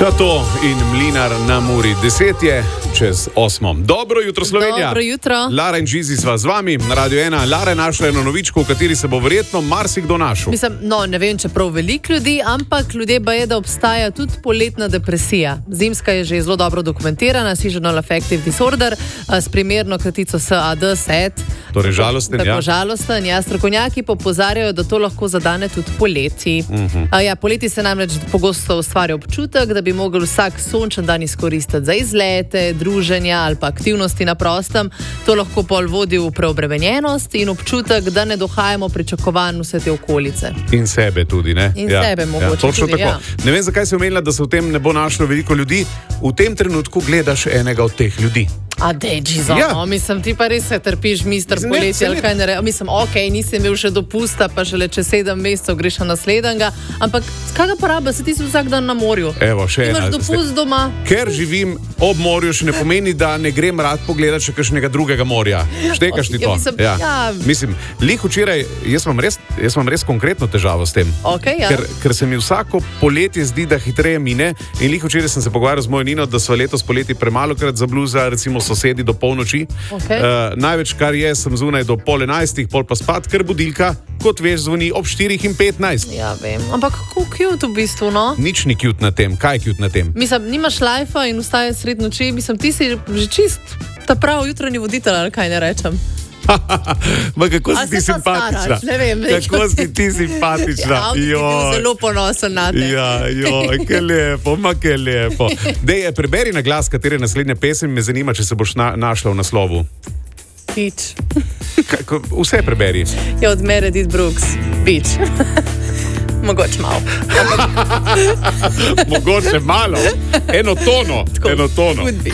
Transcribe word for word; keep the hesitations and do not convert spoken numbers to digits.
Šato in Mlinar na Muri. Deset je čez osmo. Dobro jutro, Slovenija. Dobro jutro. Lara in Žizi sva z vami na Radio ena. Lara je našla eno novičko, v kateri se bo verjetno marsikdo našel. Mislim, no, ne vem, če prav veliko ljudi, ampak ljudje baje, da obstaja tudi poletna depresija. Zimska je že zelo dobro dokumentirana, seasonal affective disorder, s primerno kratico S A D, S E D. Torej žalosten, tako, ja. Tako žalosten, ja. Strokovnjaki pa opozarjajo, da to lahko zadane tudi poleti. Uh-huh. A ja, poleti se namreč pogosto ustvarja občutek, da bi mogel vsak sončen dan izkoristiti za izlete, druženja ali pa aktivnosti na prostem. To lahko pol vodi v preobremenjenost in občutek, da ne dohajamo pričakovanj vse te okolice. In sebe tudi, ne? In ja. sebe mogoče ja, točno tudi, tako. ja. Ne vem, zakaj si omenila, da se v tem ne bo našlo veliko ljudi. V tem trenutku gledaš enega od teh ljudi. A dej, Gizo, Ja. no, mislim, ti pa res se trpiš, mister Ne, poletje, se ali ne- kaj ne re. Mislim, ok, nisi imel še dopusta, pa šele čez sedem mesecev greš na naslednjega, ampak kaj ga poraba, se ti si vsak dan na morju. Evo, še ena. Imaš dopust doma. Ker živim ob morju, še ne pomeni, da ne grem rad pogledati še kakšnega drugega morja. Štekaš ti Ja, to? mislim, ja. ja. Mislim, lih včeraj, jaz imam res, jaz imam res konkretno težavo s tem. Ok, ja. Ker, ker se mi vsako poletje zdi, da hitreje mine. In lih včeraj sem se pogovarjal z mojo Nino, da so letos poleti premalokrat zabluza, recimo sosedi do polnoči. Okay. Uh, največ, kar je, sem zunaj do pol enajstih, pol pa spat, ker budilka, kot veš, zvoni ob štirih in petnajst. Ja, vem. Ampak kako cute v bistvu, no? Nič ni cute na tem. Kaj je cute na tem? Mislim, nimaš lajfa in vstaješ sred noči, mislim, ti si že čist ta prav jutranji voditelj, ali kaj ne rečem. Ma, kako A si ti se pa simpatična? staraš, ne vem, Kako si ti simpatična? Ja, on bi bil Joj. zelo ponosen na te. Ja, joj, kaj lepo, ma kaj lepo. Dej, preberi na glas, katera je naslednja pesem, me zanima, če se boš na, našla v naslovu. Pič. Kako, vse preberi. Je od Meredith Brooks. Pič. Mogoče malo. Mogoče malo. Eno tono. Tako, Eno tono. could be.